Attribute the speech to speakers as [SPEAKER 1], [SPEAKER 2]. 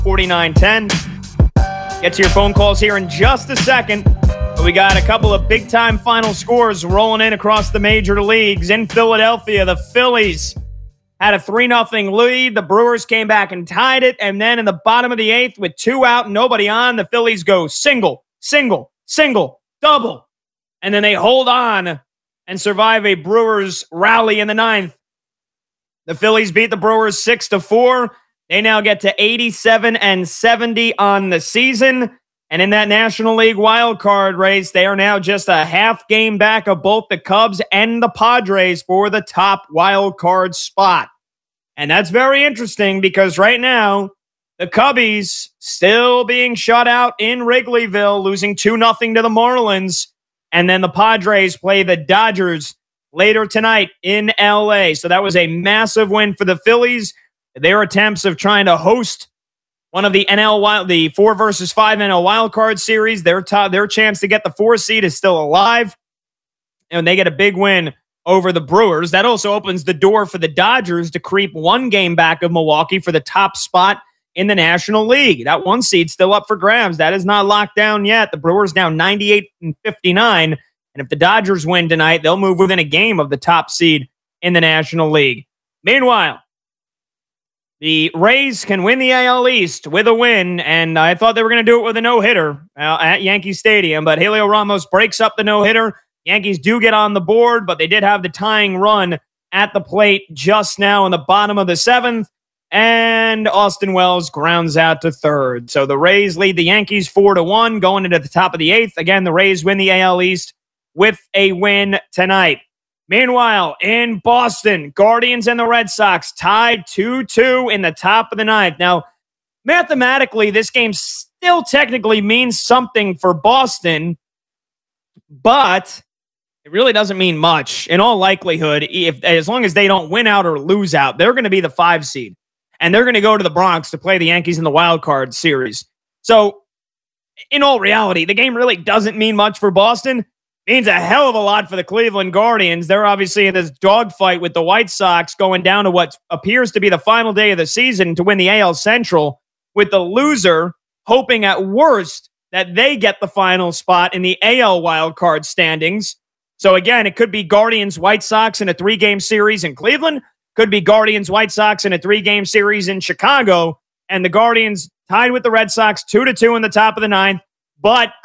[SPEAKER 1] 49-10. Get to your phone calls here in just a second. But we got a couple of big-time final scores rolling in across the major leagues. In Philadelphia, the Phillies had a 3-0 lead. The Brewers came back and tied it. And then in the bottom of the 8th, with 2 out and nobody on, the Phillies go single, double. And then they hold on and survive a Brewers rally in the 9th. The Phillies beat the Brewers 6-4. They now get to 87-70 on the season. And in that National League wild card race, they are now just a half game back of both the Cubs and the Padres for the top wild card spot. And that's very interesting because right now, the Cubbies still being shut out in Wrigleyville, losing 2-0 to the Marlins. And then the Padres play the Dodgers later tonight in LA. So that was a massive win for the Phillies. Their attempts of trying to host one of the 4 versus 5 NL wildcard series, their chance to get the 4 seed is still alive. And they get a big win over the Brewers. That also opens the door for the Dodgers to creep 1 game back of Milwaukee for the top spot in the National League. That 1 seed still up for grabs. That is not locked down yet. The Brewers now 98-59. And if the Dodgers win tonight, they'll move within a game of the top seed in the National League. Meanwhile, the Rays can win the AL East with a win, and I thought they were going to do it with a no-hitter at Yankee Stadium, but Heliot Ramos breaks up the no-hitter. Yankees do get on the board, but they did have the tying run at the plate just now in the bottom of the 7th, and Austin Wells grounds out to third. So the Rays lead the Yankees 4-1 going into the top of the 8th. Again, the Rays win the AL East with a win tonight. Meanwhile, in Boston, Guardians and the Red Sox tied 2-2 in the top of the 9th. Now, mathematically, this game still technically means something for Boston, but it really doesn't mean much. In all likelihood, as long as they don't win out or lose out, they're going to be the 5 seed, and they're going to go to the Bronx to play the Yankees in the wild card series. So, in all reality, the game really doesn't mean much for Boston. Means a hell of a lot for the Cleveland Guardians. They're obviously in this dogfight with the White Sox going down to what appears to be the final day of the season to win the AL Central, with the loser hoping at worst that they get the final spot in the AL wildcard standings. So again, it could be Guardians White Sox in a 3-game series in Cleveland, could be Guardians White Sox in a 3-game series in Chicago, and the Guardians tied with the Red Sox 2-2 in the top of the 9th, but